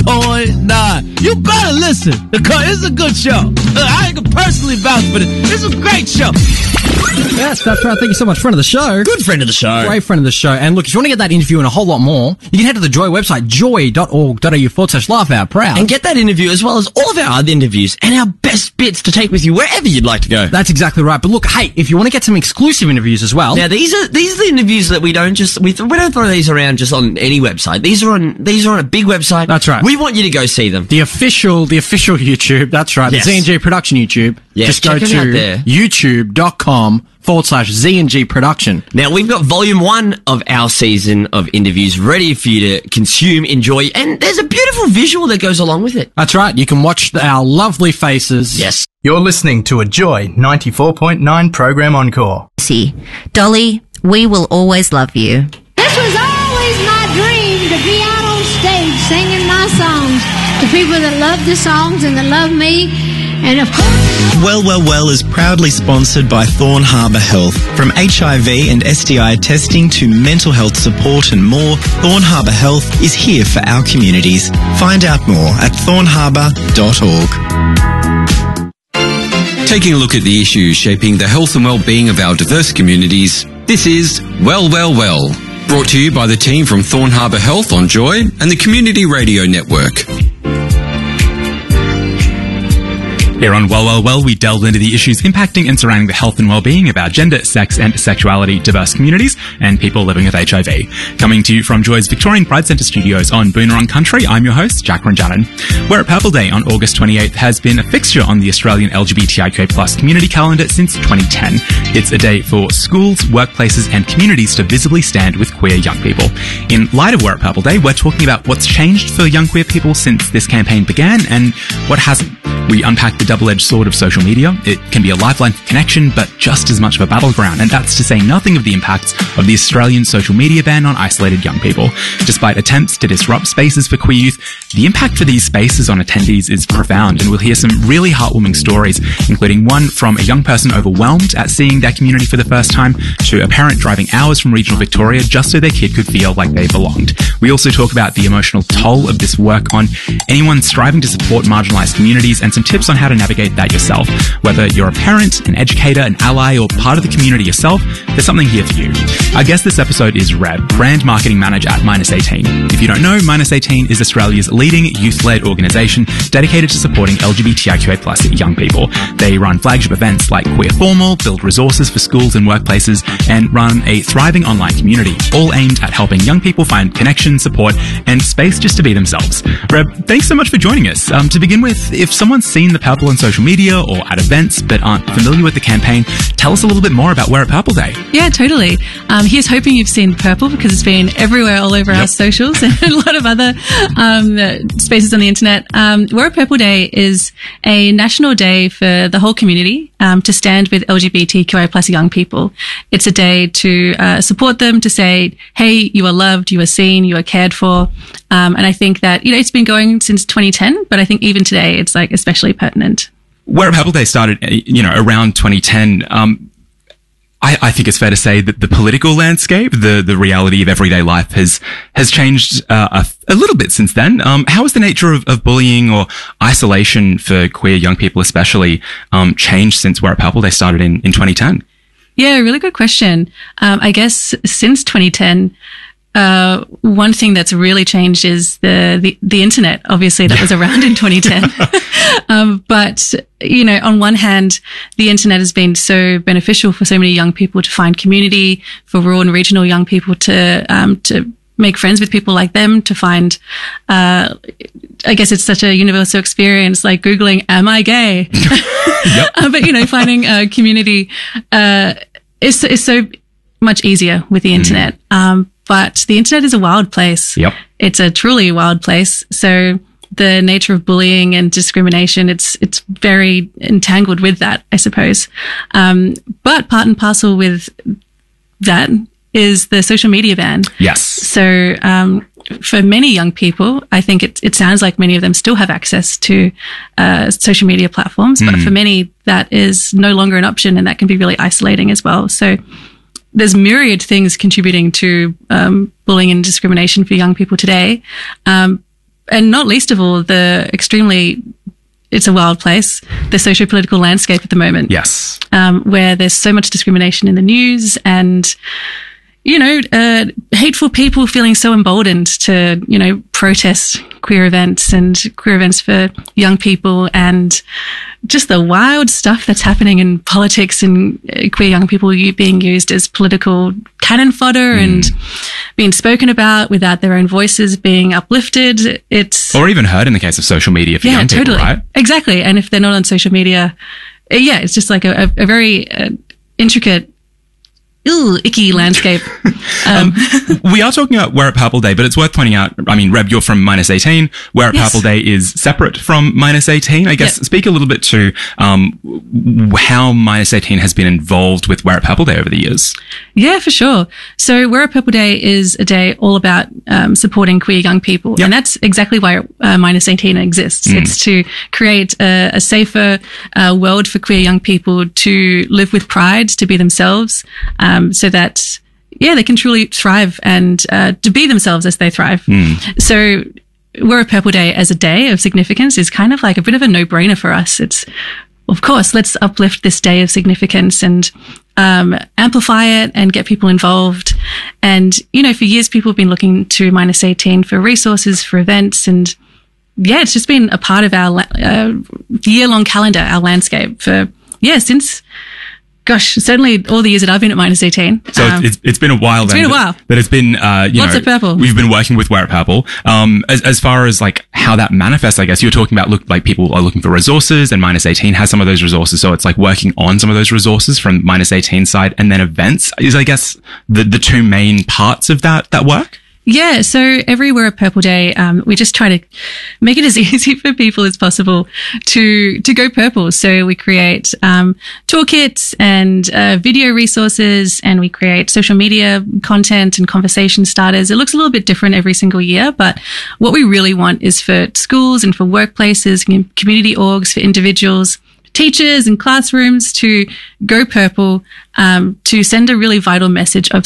101.9. You better listen. It's a good show. I can personally vouch for it. It's a great show. Yes, that's right. Thank you so much. Friend of the show. Good friend of the show. Great friend of the show. And look, if you want to get that interview and a whole lot more, you can head to the Joy website, joy.org.au/laugh out proud. And get that interview as well as all of our other interviews and our best bits to take with you wherever you'd like to go. That's exactly right. But look, hey, if you want to get some exclusive interviews as well. Now, these are the interviews that we don't throw these around just on any website. These are on a big website. That's right. We want you to go see them. The official YouTube. That's right. Yes. The Z&G Production YouTube. Yes, just go check it to out there. youtube.com/Z&G Production. Now, we've got volume 1 of our season of interviews ready for you to consume, enjoy, and there's a beautiful visual that goes along with it. That's right. You can watch our lovely faces. Yes. You're listening to a Joy 94.9 program encore. Dolly, we will always love you. This was always my dream, to be out on stage singing my songs to people that love the songs and that love me. And of course... Well is proudly sponsored by Thorn Harbour Health. From HIV and STI testing to mental health support and more, Thorn Harbour Health is here for our communities. Find out more at thornharbour.org. Taking a look at the issues shaping the health and well-being of our diverse communities, this is Well, brought to you by the team from Thorn Harbour Health on Joy and the Community Radio Network. Here on Well, we delve into the issues impacting and surrounding the health and well-being of our gender, sex and sexuality diverse communities and people living with HIV. Coming to you from Joy's Victorian Pride Centre studios on Boonwurrung Country, I'm your host, Jack Ranjanen. We're at Purple Day on August 28th has been a fixture on the Australian LGBTIQA+ community calendar since 2010. It's a day for schools, workplaces and communities to visibly stand with queer young people. In light of We're at Purple Day, we're talking about what's changed for young queer people since this campaign began and what hasn't. We unpack the double-edged sword of social media. It can be a lifeline for connection, but just as much of a battleground, and that's to say nothing of the impacts of the Australian social media ban on isolated young people. Despite attempts to disrupt spaces for queer youth, the impact for these spaces on attendees is profound, and we'll hear some really heartwarming stories, including one from a young person overwhelmed at seeing their community for the first time, to a parent driving hours from regional Victoria just so their kid could feel like they belonged. We also talk about the emotional toll of this work on anyone striving to support marginalised communities and some tips on how to navigate that yourself. Whether you're a parent, an educator, an ally, or part of the community yourself, there's something here for you. Our guest this episode is Reb, Brand Marketing Manager at -18. If you don't know, -18 is Australia's leading youth-led organisation dedicated to supporting LGBTIQA+ young people. They run flagship events like Queer Formal, build resources for schools and workplaces, and run a thriving online community, all aimed at helping young people find connection, support, and space just to be themselves. Reb, thanks so much for joining us. To begin with, if someone's seen the Purple on social media or at events but aren't familiar with the campaign, tell us a little bit more about We're at Purple Day. Yeah, totally. Here's hoping you've seen Purple because it's been everywhere all over our socials and a lot of other spaces on the internet. We're at Purple Day is a national day for the whole community to stand with LGBTQI+ young people. It's a day to support them, to say, hey, you are loved, you are seen, you are cared for. And I think that, it's been going since 2010, but I think even today it's like especially pertinent. We're at Purple Day started, around 2010. I think it's fair to say that the political landscape, the reality of everyday life has changed a little bit since then. How has the nature of bullying or isolation for queer young people especially changed since We're at Purple Day started in 2010? Yeah, really good question. I guess since 2010, one thing that's really changed is the internet. Obviously, that was around in 2010. But, on one hand, the internet has been so beneficial for so many young people to find community, for rural and regional young people to make friends with people like them, to find, I guess it's such a universal experience, like Googling, am I gay? But, finding a community, is so much easier with the internet. But the internet is a wild place. Yep. It's a truly wild place. So the nature of bullying and discrimination, it's very entangled with that, I suppose. But part and parcel with that is the social media ban. Yes. So, for many young people, I think it sounds like many of them still have access to social media platforms, but for many that is no longer an option, and that can be really isolating as well. So there's myriad things contributing to bullying and discrimination for young people today. and not least of all, it's a wild place, the socio-political landscape at the moment. Yes. Where there's so much discrimination in the news and, hateful people feeling so emboldened to, protest queer events and queer events for young people, and just the wild stuff that's happening in politics and queer young people being used as political cannon fodder and being spoken about without their own voices being uplifted. Or even heard in the case of social media for young people, right? Exactly. And if they're not on social media, it's just like a very intricate, icky landscape. We are talking about Wear It Purple Day, but it's worth pointing out, Reb, you're from -18. Wear It Purple Day is separate from -18. I guess speak a little bit to how -18 has been involved with Wear It Purple Day over the years. Yeah, for sure. So Wear It Purple Day is a day all about supporting queer young people. And that's exactly why -18 exists. It's to create a safer world for queer young people to live with pride, to be themselves, so that, they can truly thrive and to be themselves as they thrive. So Wear It Purple Day as a day of significance is kind of like a bit of a no-brainer for us. It's, of course, let's uplift this day of significance and amplify it and get people involved. And, for years, people have been looking to -18 for resources, for events, and it's just been a part of our year-long calendar, our landscape for, since... certainly all the years that I've been at -18. So it's been a while. It's been a while. But it's been, lots of purple. We've been working with Wear It Purple. As far as like how that manifests, I guess you were talking about, people are looking for resources, and -18 has some of those resources. So it's like working on some of those resources from -18 side, and then events is, I guess, the two main parts of that work. Yeah, so every Wear It Purple Day, we just try to make it as easy for people as possible to go purple. So we create toolkits and video resources, and we create social media content and conversation starters. It looks a little bit different every single year, but what we really want is for schools and for workplaces, community orgs, for individuals, teachers and classrooms to go purple, to send a really vital message of